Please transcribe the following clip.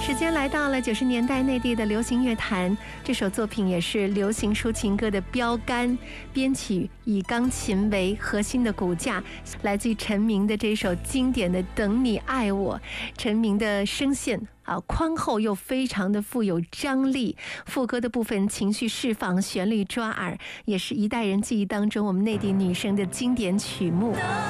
时间来到了90年代内地的流行乐坛，这首作品也是流行抒情歌的标杆。编曲以钢琴为核心的骨架，来自于陈明的这首经典的《等你爱我》。陈明的声线宽厚又非常的富有张力，副歌的部分情绪释放，旋律抓耳，也是一代人记忆当中我们内地女生的经典曲目。